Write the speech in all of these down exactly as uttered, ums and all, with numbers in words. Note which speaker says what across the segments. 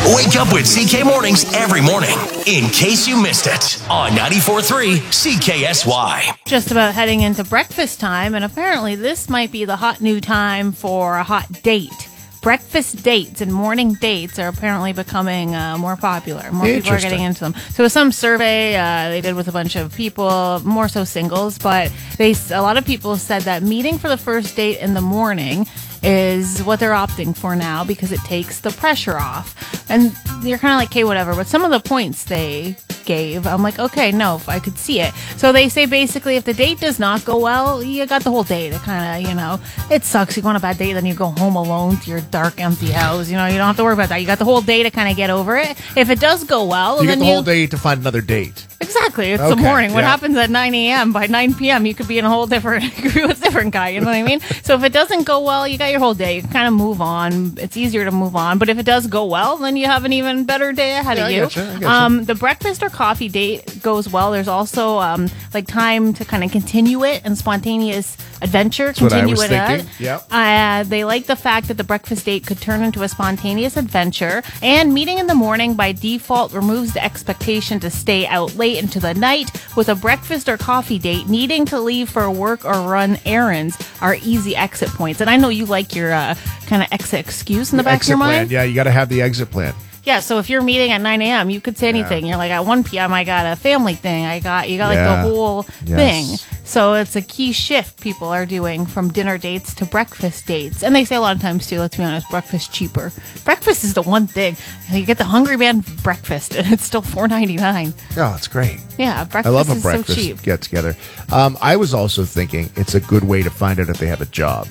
Speaker 1: Wake up with C K Mornings every morning, in case you missed it, on ninety-four point three C K S Y.
Speaker 2: Just about heading into breakfast time, and apparently this might be the hot new time for a hot date. Breakfast dates and morning dates are apparently becoming uh, more popular. More people are getting into them. So some survey uh, they did with a bunch of people, more so singles, but they a lot of people said that meeting for the first date in the morning is what they're opting for now because it takes the pressure off. And you're kind of like, okay, whatever. But some of the points they gave, I'm like, okay, no, I could see it. So they say basically if the date does not go well, you got the whole day to kind of, you know, it sucks. You go on a bad date, then you go home alone to your dark, empty house. You know, you don't have to worry about that. You got the whole day to kind of get over it. If it does go well,
Speaker 3: you
Speaker 2: then
Speaker 3: get the
Speaker 2: you...
Speaker 3: whole day to find another date.
Speaker 2: Exactly. It's
Speaker 3: okay,
Speaker 2: the morning. What
Speaker 3: yeah.
Speaker 2: happens at nine a.m., by nine p.m., you could be in a whole different, you could be with a different guy. You know what I mean? So if it doesn't go well, you got your whole day. You can kind of move on. It's easier to move on. But if it does go well, then you have an even better day ahead
Speaker 3: yeah,
Speaker 2: of
Speaker 3: I
Speaker 2: you.
Speaker 3: Gotcha, I gotcha.
Speaker 2: Um, the breakfast or coffee date goes well. There's also um, like time to kind of continue it and spontaneous adventure.
Speaker 3: That's
Speaker 2: continue
Speaker 3: what I was
Speaker 2: it
Speaker 3: thinking. Yep.
Speaker 2: Uh, they like the fact that the breakfast date could turn into a spontaneous adventure. And meeting in the morning by default removes the expectation to stay out late into the night. With a breakfast or coffee date, needing to leave for work or run errands are easy exit points. And I know you like your uh, kind of exit excuse in the, the back of your
Speaker 3: plan.
Speaker 2: mind.
Speaker 3: Yeah, you got to have the exit plan.
Speaker 2: Yeah, so if you're meeting at nine a.m., you could say anything. Yeah. You're like, at one p.m., I got a family thing. I got, you got like
Speaker 3: yeah.
Speaker 2: the whole
Speaker 3: yes.
Speaker 2: thing. So it's a key shift people are doing from dinner dates to breakfast dates. And they say a lot of times, too, let's be honest, breakfast cheaper. Breakfast is the one thing. You get the Hungry Man breakfast, and it's still four ninety-nine.
Speaker 3: Oh, it's great.
Speaker 2: Yeah, breakfast
Speaker 3: I love a
Speaker 2: is
Speaker 3: breakfast
Speaker 2: so cheap.
Speaker 3: get together. Um, I was also thinking it's a good way to find out if they have a job.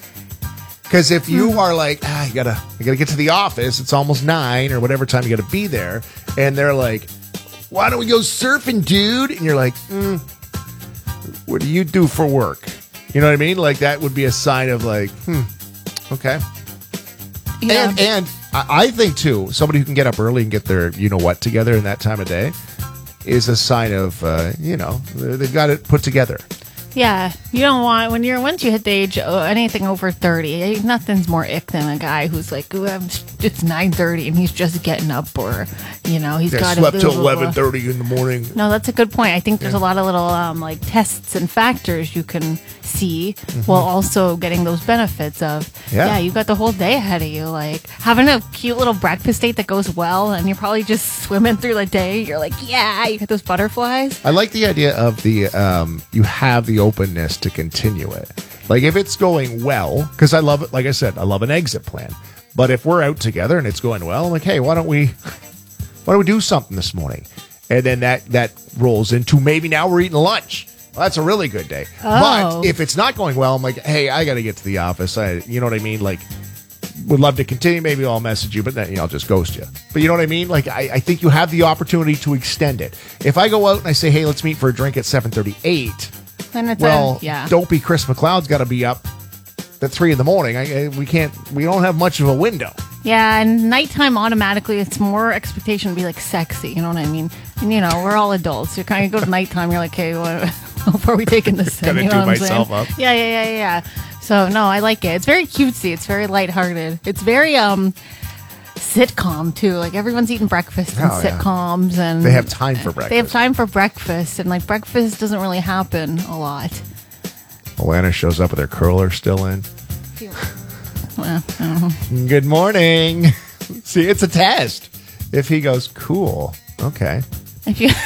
Speaker 3: Because if you
Speaker 2: hmm.
Speaker 3: are like, ah, you gotta, you gotta get to the office. It's almost nine or whatever time you gotta be there, and they're like, "Why don't we go surfing, dude?" And you're like, mm, "What do you do for work?" You know what I mean? Like that would be a sign of like, hmm, okay.
Speaker 2: Yeah.
Speaker 3: And and I, I think too, somebody who can get up early and get their you know what together in that time of day is a sign of uh, you know they've got it put together.
Speaker 2: Yeah, you don't want when you're once you hit the age uh, anything over thirty, nothing's more ick than a guy who's like, "Ooh, I'm, it's nine thirty and he's just getting up," or you know, he's
Speaker 3: yeah,
Speaker 2: got
Speaker 3: slept
Speaker 2: a
Speaker 3: till eleven thirty in the morning.
Speaker 2: No, that's a good point. I think there's yeah. a lot of little um, like tests and factors you can see mm-hmm. while also getting those benefits of yeah. yeah, you got the whole day ahead of you. Like having a cute little breakfast date that goes well, and you're probably just swimming through the day. You're like, yeah, you get those butterflies.
Speaker 3: I like the idea of the um, you have the openness to continue it. Like if it's going well, because I love it. Like I said, I love an exit plan. But if we're out together and it's going well, I'm like, hey, why don't we, why don't we do something this morning? And then that that rolls into maybe now we're eating lunch. Well, that's a really good day.
Speaker 2: Oh.
Speaker 3: But if it's not going well, I'm like, hey, I got to get to the office. I, you know what I mean? Like, would love to continue. Maybe I'll message you, but then you know, I'll just ghost you. But you know what I mean? Like, I, I think you have the opportunity to extend it. If I go out and I say, hey, let's meet for a drink at seven thirty-eight.
Speaker 2: Then it's
Speaker 3: well,
Speaker 2: a, yeah.
Speaker 3: Dopey Chris McLeod's got to be up at three in the morning. I, I, we can't. We don't have much of a window.
Speaker 2: Yeah, and nighttime automatically, it's more expectation to be like sexy. You know what I mean? And you know, we're all adults. You kind of go to nighttime. You're like, hey, what, how are we taking this thing?
Speaker 3: Gotta
Speaker 2: you know
Speaker 3: do
Speaker 2: what I'm
Speaker 3: myself
Speaker 2: saying?
Speaker 3: up.
Speaker 2: Yeah, yeah, yeah, yeah. So no, I like it. It's very cutesy. It's very lighthearted. It's very um. sitcom too, like everyone's eating breakfast in
Speaker 3: oh,
Speaker 2: sitcoms
Speaker 3: yeah.
Speaker 2: and
Speaker 3: they have time for breakfast.
Speaker 2: They have time for breakfast, and like breakfast doesn't really happen a lot.
Speaker 3: Alana shows up with her curler still in.
Speaker 2: Well, I don't know.
Speaker 3: Good morning. See, it's a test. If he goes, cool, okay.
Speaker 2: If you,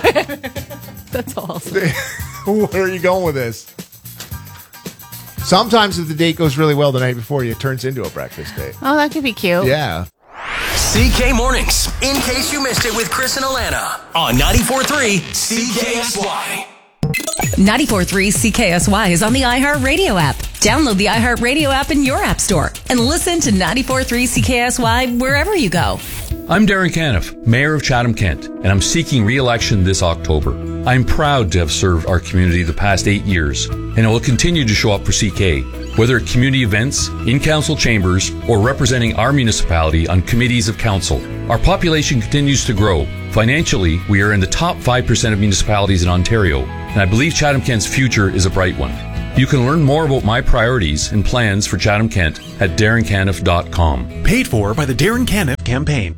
Speaker 2: that's awesome.
Speaker 3: Where are you going with this? Sometimes if the date goes really well the night before, it turns into a breakfast date.
Speaker 2: Oh, that could be cute.
Speaker 3: Yeah.
Speaker 1: C K Mornings, in case you missed it with Chris and Alana, on ninety-four point three C K S Y.
Speaker 4: ninety-four point three C K S Y is on the iHeartRadio app. Download the iHeartRadio app in your app store and listen to ninety-four point three C K S Y wherever you go.
Speaker 5: I'm Darren Caniff, Mayor of Chatham-Kent, and I'm seeking re-election this October. I'm proud to have served our community the past eight years, and I will continue to show up for C K, whether at community events, in council chambers, or representing our municipality on committees of council. Our population continues to grow. Financially, we are in the top five percent of municipalities in Ontario, and I believe Chatham-Kent's future is a bright one. You can learn more about my priorities and plans for Chatham-Kent at darren caniff dot com.
Speaker 6: Paid for by the Darren Caniff Campaign.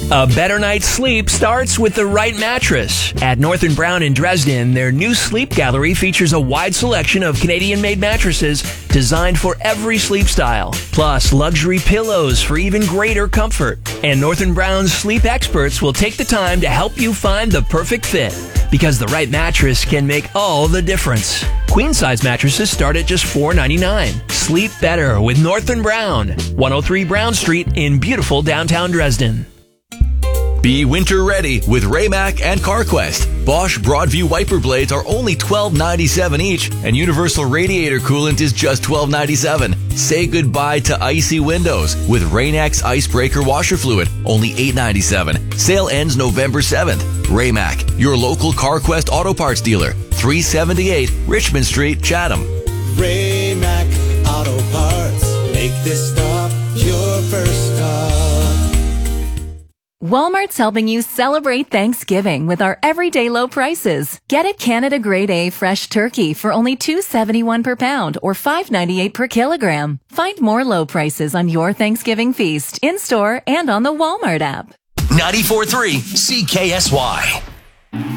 Speaker 1: A better night's sleep starts with the right mattress. At North and Brown in Dresden, their new sleep gallery features a wide selection of Canadian-made mattresses designed for every sleep style, plus luxury pillows for even greater comfort. And North and Brown's sleep experts will take the time to help you find the perfect fit, because the right mattress can make all the difference. Queen-size mattresses start at just four dollars and ninety-nine cents. Sleep better with North and Brown, one oh three Brown Street in beautiful downtown Dresden.
Speaker 6: Be winter ready with Raymac and CarQuest. Bosch Broadview wiper blades are only twelve dollars and ninety-seven cents each, and Universal Radiator Coolant is just twelve dollars and ninety-seven cents. Say goodbye to icy windows with Rain-X Icebreaker Washer Fluid, only eight dollars and ninety-seven cents. Sale ends November seventh. Raymac, your local CarQuest Auto Parts dealer, three seventy-eight Richmond Street, Chatham.
Speaker 7: Raymac Auto Parts. Make this stop your first stop.
Speaker 8: Walmart's helping you celebrate Thanksgiving with our everyday low prices. Get it Canada Grade A fresh turkey for only two dollars and seventy-one cents per pound or five dollars and ninety-eight cents per kilogram. Find more low prices on your Thanksgiving feast in-store and on the Walmart app.
Speaker 1: ninety-four point three C K S Y.